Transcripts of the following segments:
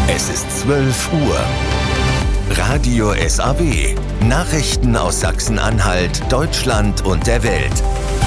Es ist 12 Uhr. Radio SAW. Nachrichten aus Sachsen-Anhalt, Deutschland und der Welt.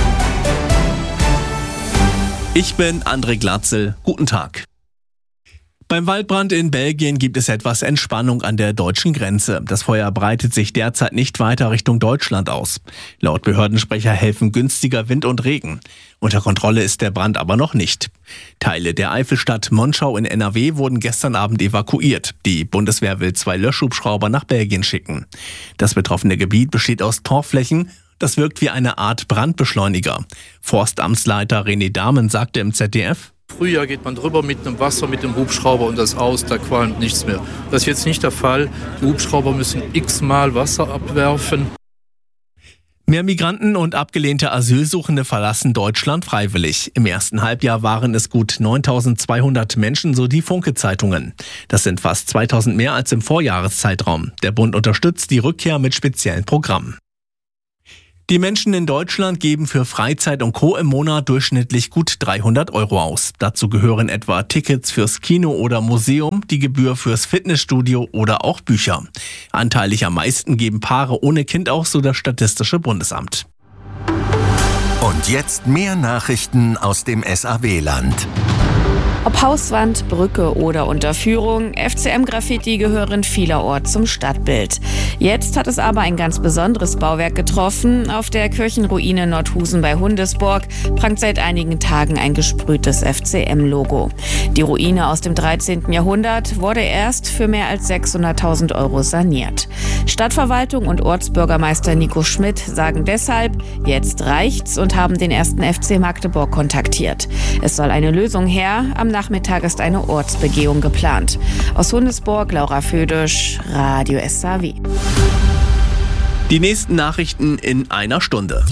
Ich bin André Glatzel. Guten Tag. Beim Waldbrand in Belgien gibt es etwas Entspannung an der deutschen Grenze. Das Feuer breitet sich derzeit nicht weiter Richtung Deutschland aus. Laut Behördensprecher helfen günstiger Wind und Regen. Unter Kontrolle ist der Brand aber noch nicht. Teile der Eifelstadt Monschau in NRW wurden gestern Abend evakuiert. Die Bundeswehr will 2 Löschhubschrauber nach Belgien schicken. Das betroffene Gebiet besteht aus Torfflächen. Das wirkt wie eine Art Brandbeschleuniger. Forstamtsleiter René Dahmen sagte im ZDF: Frühjahr geht man drüber mit dem Wasser, mit dem Hubschrauber und das aus, da qualmt nichts mehr. Das ist jetzt nicht der Fall. Die Hubschrauber müssen x-mal Wasser abwerfen. Mehr Migranten und abgelehnte Asylsuchende verlassen Deutschland freiwillig. Im ersten Halbjahr waren es gut 9.200 Menschen, so die Funke-Zeitungen. Das sind fast 2.000 mehr als im Vorjahreszeitraum. Der Bund unterstützt die Rückkehr mit speziellen Programmen. Die Menschen in Deutschland geben für Freizeit und Co. im Monat durchschnittlich gut 300 € aus. Dazu gehören etwa Tickets fürs Kino oder Museum, die Gebühr fürs Fitnessstudio oder auch Bücher. Anteilig am meisten geben Paare ohne Kind aus, so das Statistische Bundesamt. Und jetzt mehr Nachrichten aus dem SAW-Land. Ob Hauswand, Brücke oder Unterführung, FCM-Graffiti gehören vielerorts zum Stadtbild. Jetzt hat es aber ein ganz besonderes Bauwerk getroffen. Auf der Kirchenruine Nordhusen bei Hundesborg prangt seit einigen Tagen ein gesprühtes FCM-Logo. Die Ruine aus dem 13. Jahrhundert wurde erst für mehr als 600.000 € saniert. Stadtverwaltung und Ortsbürgermeister Nico Schmidt sagen deshalb, jetzt reicht's, und haben den 1. FC Magdeburg kontaktiert. Es soll eine Lösung her. Am Nachmittag ist eine Ortsbegehung geplant. Aus Hundesborg, Laura Födisch, Radio SAW. Die nächsten Nachrichten in einer Stunde.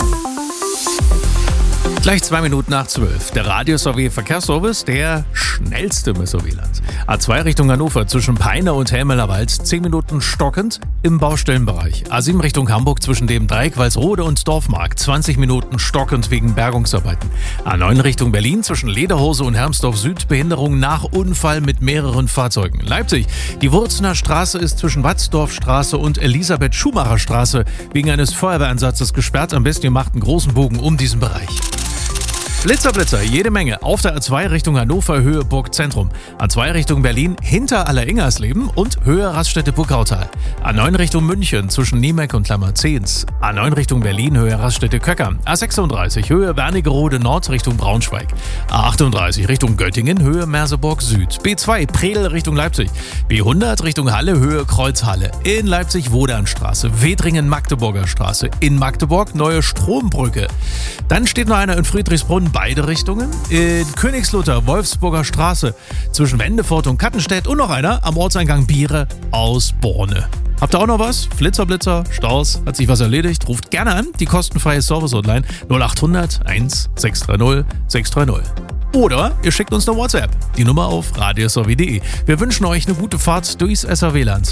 Gleich 2 Minuten nach 12. Der Radio SAW Verkehrsservice, der schnellste im SAW-Land. A2 Richtung Hannover zwischen Peine und Helmelerwald 10 Minuten stockend im Baustellenbereich. A7 Richtung Hamburg zwischen dem Dreieck Walsrode und Dorfmark 20 Minuten stockend wegen Bergungsarbeiten. A9 Richtung Berlin zwischen Lederhose und Hermsdorf Süd Behinderung nach Unfall mit mehreren Fahrzeugen. Leipzig, die Wurzener Straße ist zwischen Watzdorfstraße und Elisabeth-Schumacher-Straße wegen eines Feuerwehreinsatzes gesperrt. Am besten ihr macht einen großen Bogen um diesen Bereich. Blitzer, jede Menge. Auf der A2 Richtung Hannover, Höhe Burg Zentrum. A2 Richtung Berlin, hinter Alleringersleben und Höhe Raststätte Burgautal. A9 Richtung München, zwischen Niemeck und Klammer-Zehns. A9 Richtung Berlin, Höhe Raststätte Köcker. A36, Höhe Wernigerode Nord Richtung Braunschweig. A38 Richtung Göttingen, Höhe Merseburg Süd. B2 Predel Richtung Leipzig. B100 Richtung Halle, Höhe Kreuzhalle. In Leipzig Wodanstraße. Wedringen Magdeburger Straße. In Magdeburg Neue Strombrücke. Dann steht noch einer in Friedrichsbrunn, beide Richtungen. In Königslutter, Wolfsburger Straße, zwischen Wendefurt und Kattenstedt. Und noch einer am Ortseingang Biere aus Borne. Habt ihr auch noch was? Blitzer, Staus, hat sich was erledigt? Ruft gerne an, die kostenfreie Service-Hotline 0800 1630 630. Oder ihr schickt uns eine WhatsApp, die Nummer auf radiosaw.de. Wir wünschen euch eine gute Fahrt durchs SAW-Land.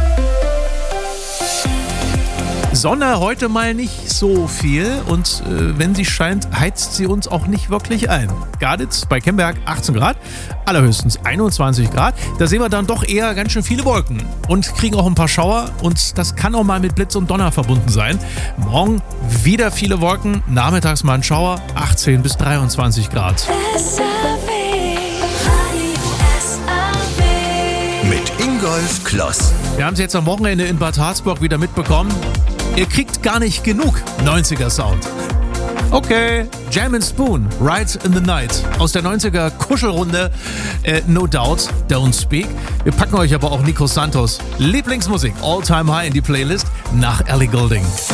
Sonne heute mal nicht so viel und wenn sie scheint, heizt sie uns auch nicht wirklich ein. Garditz bei Kemberg 18 Grad, allerhöchstens 21 Grad. Da sehen wir dann doch eher ganz schön viele Wolken und kriegen auch ein paar Schauer und das kann auch mal mit Blitz und Donner verbunden sein. Morgen wieder viele Wolken, nachmittags mal ein Schauer, 18 bis 23 Grad. Mit Ingolf Kloss. Wir haben es jetzt am Wochenende in Bad Harzburg wieder mitbekommen. Ihr kriegt gar nicht genug 90er Sound. Okay, Jam and Spoon, Ride in the Night. Aus der 90er Kuschelrunde, No Doubt, Don't Speak. Wir packen euch aber auch Nico Santos Lieblingsmusik, All Time High in die Playlist nach Ellie Goulding.